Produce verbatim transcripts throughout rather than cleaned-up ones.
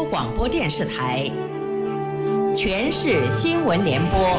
广播电视台全市新闻联播。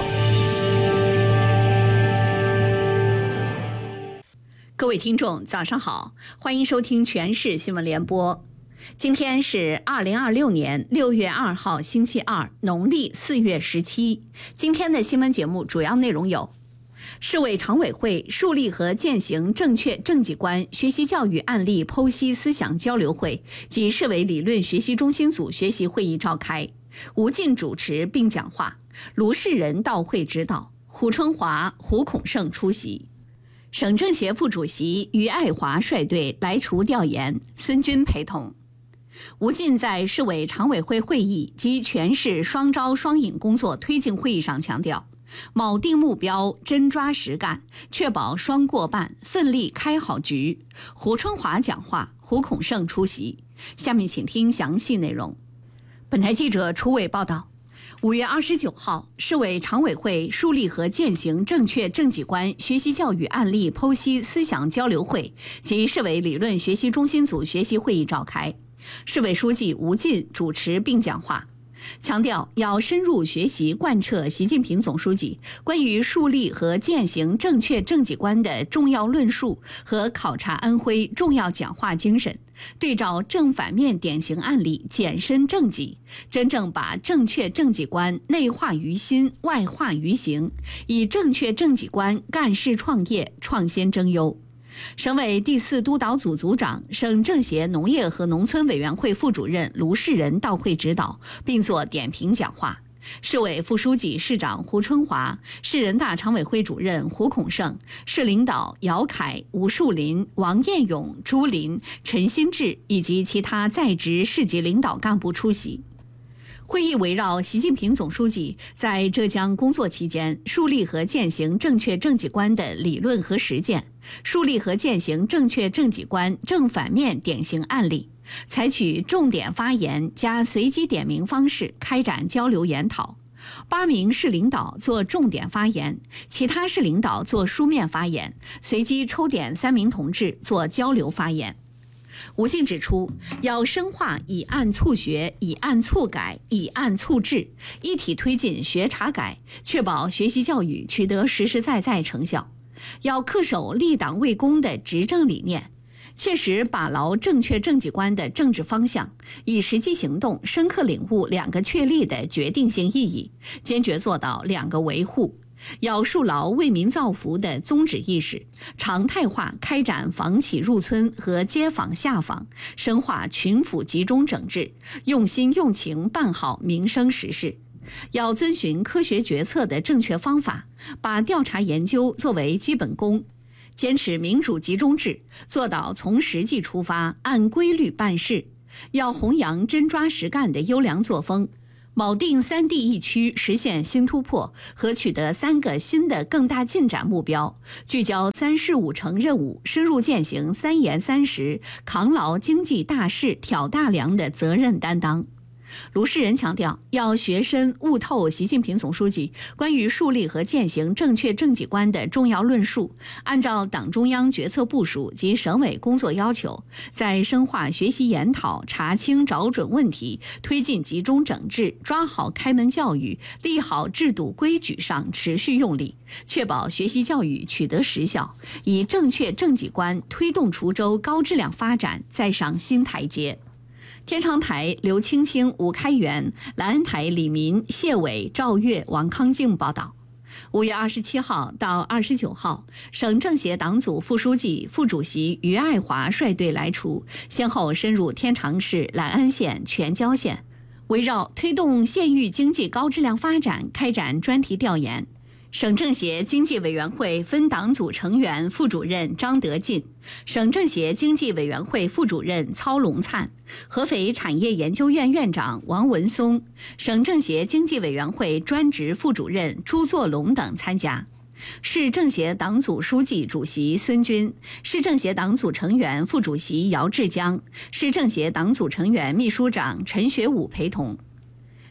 各位听众早上好，欢迎收听全市新闻联播。今天是二零二六年六月二号星期二，农历四月十七。今天的新闻节目主要内容有：市委常委会树立和践行正确政绩观学习教育案例剖析思想交流会及市委理论学习中心组学习会议召开，吴进主持并讲话，卢世仁到会指导，胡春华、胡孔胜出席。省政协副主席于爱华率队来滁调研，孙军陪同。吴进在市委常委会会议及全市双招双引工作推进会议上强调，铆定目标，真抓实干，确保双过半，奋力开好局。胡春华讲话，胡孔胜出席。下面请听详细内容。本台记者楚伟报道。五月二十九号，市委常委会树立和践行正确政绩观学习教育案例剖析思想交流会及市委理论学习中心组学习会议召开，市委书记吴进主持并讲话，强调要深入学习贯彻习近平总书记关于树立和践行正确政绩观的重要论述和考察安徽重要讲话精神，对照正反面典型案例检深政绩，真正把正确政绩观内化于心，外化于行，以正确政绩观干事创业，创新争优。省委第四督导组组长、省政协农业和农村委员会副主任卢世仁到会指导，并作点评讲话。市委副书记、市长胡春华，市人大常委会主任胡孔胜，市领导姚凯、吴树林、王彦勇、朱林、陈新志以及其他在职市级领导干部出席。会议围绕习近平总书记在浙江工作期间树立和践行正确政绩观的理论和实践，树立和践行正确政绩观正反面典型案例，采取重点发言加随机点名方式开展交流研讨。八名市领导做重点发言，其他市领导做书面发言，随机抽点三名同志做交流发言。吴进指出，要深化以案促学、以案促改、以案促治，一体推进学查改，确保学习教育取得实实在在成效。要恪守立党为公的执政理念，切实把牢正确政绩观的政治方向，以实际行动深刻领悟两个确立的决定性意义，坚决做到两个维护。要树牢为民造福的宗旨意识，常态化开展房企入村和街访下访，深化群府集中整治，用心用情办好民生实事。要遵循科学决策的正确方法，把调查研究作为基本功，坚持民主集中制，做到从实际出发，按规律办事。要弘扬真抓实干的优良作风，铆定三地一区实现新突破和取得三个新的更大进展目标，聚焦三事五成任务，深入践行三严三实，扛牢经济大事挑大梁的责任担当。卢世仁强调，要学深悟透习近平总书记关于树立和践行正确政绩观的重要论述，按照党中央决策部署及省委工作要求，在深化学习研讨、查清找准问题、推进集中整治、抓好开门教育、立好制度规矩上持续用力，确保学习教育取得实效，以正确政绩观推动滁州高质量发展再上新台阶。天长台刘青青、吴开元，兰安台李民、谢伟、赵月、王康静报道。五月二十七号到二十九号，省政协党组副书记、副主席于爱华率队来滁，先后深入天长市、兰安县、全椒县，围绕推动县域经济高质量发展开展专题调研。省政协经济委员会分党组成员副主任张德进，省政协经济委员会副主任曹龙灿，合肥产业研究院院长王文松，省政协经济委员会专职副主任朱作龙等参加。市政协党组书记、主席孙军，市政协党组成员副主席姚志江，市政协党组成员秘书长陈学武陪同。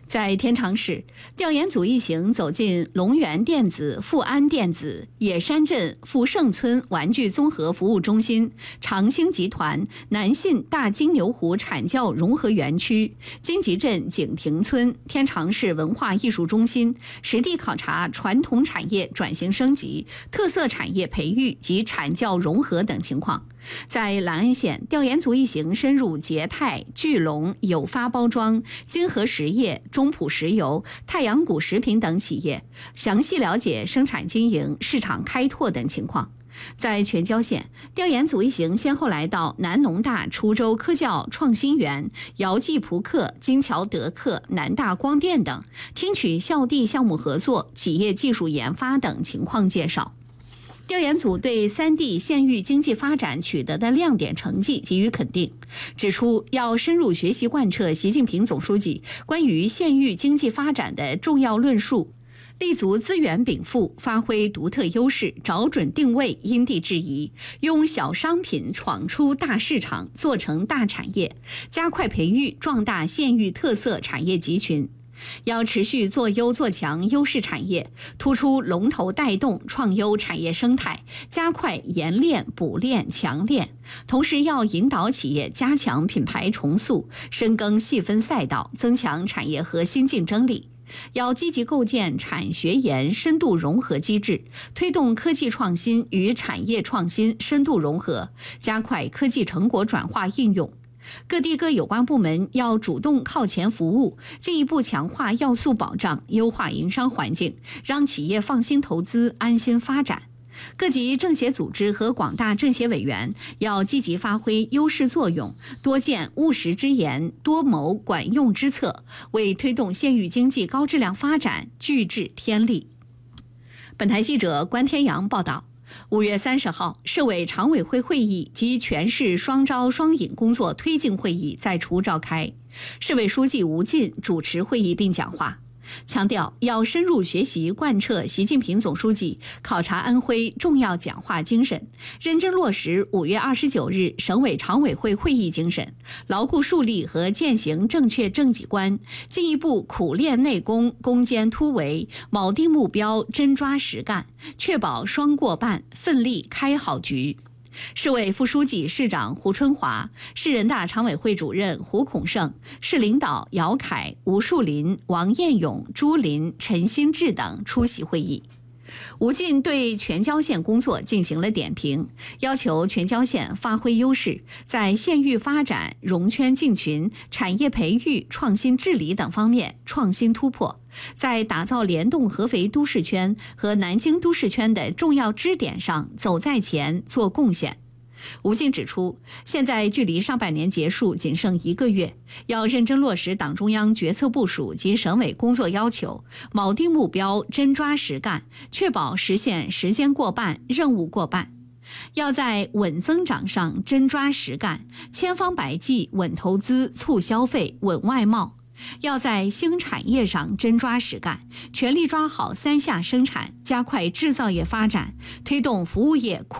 在天长市，调研组一行走进龙源电子、富安电子、野山镇富盛村玩具综合服务中心、长兴集团南信大金牛湖产教融合园区、金集镇景亭村天长市文化艺术中心，实地考察传统产业转型升级、特色产业培育及产教融合等情况。在兰恩县，调研组一行深入捷泰、聚龙、有发包装、金河实业、中普石油、太阳谷食品等企业，详细了解生产经营、市场开拓等情况。在全椒县，调研组一行先后来到南农大、滁州科教创新园、姚记扑克、金桥德克、南大光电等，听取校地项目合作、企业技术研发等情况介绍。调研组对三地县域经济发展取得的亮点成绩给予肯定，指出要深入学习贯彻习近平总书记关于县域经济发展的重要论述，立足资源禀赋，发挥独特优势，找准定位，因地制宜，用小商品闯出大市场，做成大产业，加快培育壮大县域特色产业集群。要持续做优做强优势产业，突出龙头带动创优产业生态，加快研炼、补炼、强炼。同时要引导企业加强品牌重塑，深耕细分赛道，增强产业核心竞争力。要积极构建产学研深度融合机制，推动科技创新与产业创新深度融合，加快科技成果转化应用。各地各有关部门要主动靠前服务，进一步强化要素保障，优化营商环境，让企业放心投资、安心发展。各级政协组织和广大政协委员要积极发挥优势作用，多建务实之言，多谋管用之策，为推动县域经济高质量发展聚智添力。本台记者关天阳报道。五月三十号，市委常委会会议及全市双招双引工作推进会议在滁召开，市委书记吴进主持会议并讲话，强调要深入学习贯彻习近平总书记考察安徽重要讲话精神，认真落实五月二十九日省委常委会会议精神，牢固树立和践行正确政绩观，进一步苦练内功，攻坚突围，铆定目标，真抓实干，确保双过半，奋力开好局。市委副书记、市长胡春华，市人大常委会主任胡孔胜，市领导姚凯、吴树林、王彦勇、朱林、陈新志等出席会议。吴进对全椒县工作进行了点评，要求全椒县发挥优势，在县域发展、融圈进群、产业培育、创新治理等方面创新突破，在打造联动合肥都市圈和南京都市圈的重要支点上走在前，做贡献。吴进指出，现在距离上半年结束仅剩一个月，要认真落实党中央决策部署及省委工作要求，铆定目标，真抓实干，确保实现时间过半、任务过半。要在稳增长上真抓实干，千方百计稳投资、促消费、稳外贸。要在新产业上真抓实干，全力抓好三下生产，加快制造业发展，推动服务业扩